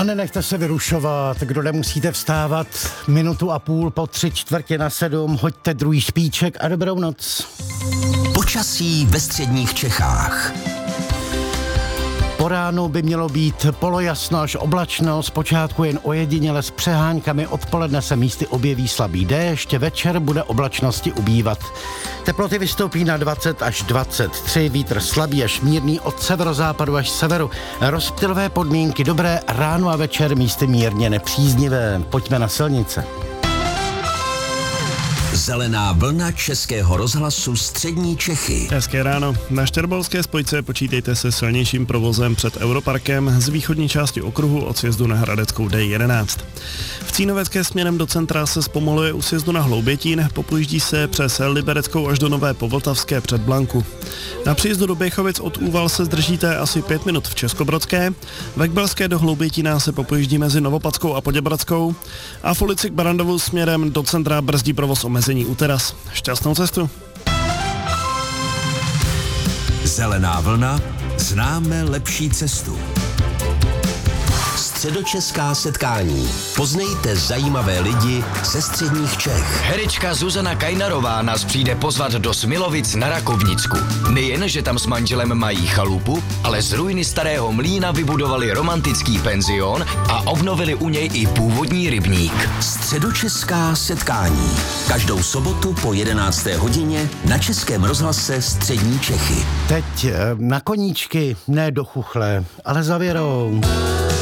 A nenechte se vyrušovat, kdo nemusíte vstávat minutu a půl po 6:45, hoďte druhý špíček a dobrou noc. Počasí ve středních Čechách. Po ránu by mělo být polojasno až oblačno, zpočátku jen ojediněle s přeháňkami, odpoledne se místy objeví slabý déšť, večer bude oblačnosti ubývat. Teploty vystoupí na 20 až 23, vítr slabý až mírný od severozápadu až severu. Rozptylové podmínky dobré, ráno a večer místy mírně nepříznivé. Pojďme na silnice. Zelená vlna Českého rozhlasu Střední Čechy. Hezké ráno. Na Štěrbalské spojce počítejte se silnějším provozem před Europarkem z východní části okruhu od sjezdu na Hradeckou D11. V Cínovecké směrem do centra se zpomaluje u sjezdu na Hloubětín, popojíždí se přes Libereckou až do Nové Povltavské před Blanku. Na příjezdu do Běchovic od Úval se zdržíte asi 5 minut v Českobrodské, ve Kbelské do Hloubětína se popojíždí mezi Novopadskou a Poděbradskou a v ulici k Barandovu směrem do centra brzdí provoz omezení u teras. Šťastnou cestu. Zelená vlna, známe lepší cestu. Středočeská setkání. Poznejte zajímavé lidi ze středních Čech. Herečka Zuzana Kajnarová nás přijde pozvat do Smilovic na Rakovnicku. Nejen, že tam s manželem mají chalupu, ale z ruiny starého mlýna vybudovali romantický penzion a obnovili u něj i původní rybník. Středočeská setkání. Každou sobotu po 11. hodině na Českém rozhlase Střední Čechy. Teď na koníčky, ne do chuchle, ale za věrou.